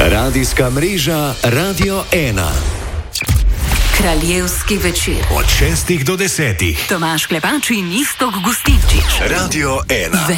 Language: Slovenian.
Radijska mreža Radio 1. Kraljevski večer. Od 6 do 10. Tomaž Klepač in Iztok Gustinčič. Radio 1.